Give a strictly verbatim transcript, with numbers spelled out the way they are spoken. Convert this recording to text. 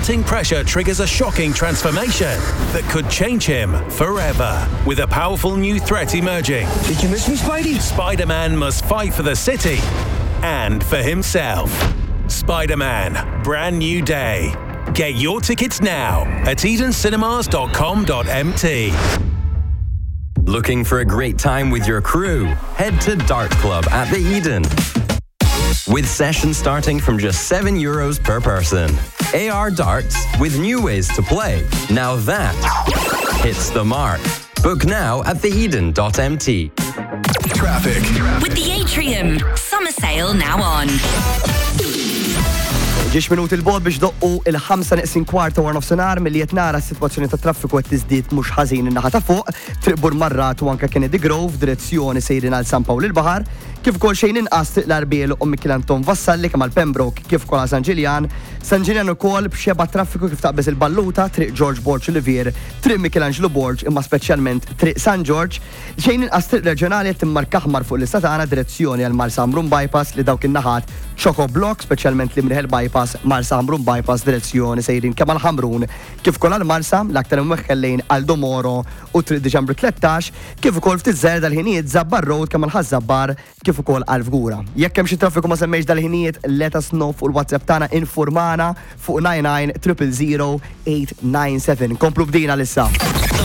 mounting pressure triggers a shocking transformation that could change him forever. With a powerful new threat emerging, Did you miss me, Spidey? Spider-Man must fight for the city and for himself. Spider-Man, Brand New Day. Get your tickets now at eden cinemas dot com dot m t. Looking for a great time with your crew? Head to Dart Club at the Eden. With sessions starting from just seven euros per person. A R darts with new ways to play. Now that hits the mark. Book now at the eden dot m t. Traffic. With the Atrium, summer sale now on. Ġiex minuti l-bod biex doqqu il-ħamsa neqsin kwarta war nofsinhar milli qed nara s-sitwazzjoni ta' traffiku qed tiżdied mhux ħażin in-naħa ta' fuq, triq Burmarrat u anke Kennedy Grove direzzjoni sejrin għal San Pawl il-Baħar, kif ukoll xejn inqas triq l-Arbiel u Michel Anton Vassalli kemm għal Pembroke kif ukoll għal San Ġiljan, San Ġiljan ukoll b'xeba traffiku kif taqbeż il-Balluta, triq George Borg Olivier, triq Michelangelo Borg imma speċjalment triq San George, xejn inqas triq reġjonali qed timmarka aħmar fuq l-istat tagħna direzzjoni għal Marsa Amrum Bypass li dawk in-naħat Choco Block, speċjalment li Mriħel Bypass, Marsa Amrum Bypass direzzjoni sejrin kemm għal Ħamrun, kif ukoll għal Marsa l-aktar imweħħel lejn Aldo Moro u triq Diċembru tlettax, kif ukoll ftit żgħar dal-ħinijiet Zabbar Road kemm għal Ħażabbar, kif ukoll għal Fgura. Jekk hemm xi traffiku ma semmejx dal-ħinijiet, let us know fuq il-WhatsApp tagħna infurmana fuq nine nine zero zero zero eight nine seven. Komplu bdina lissa.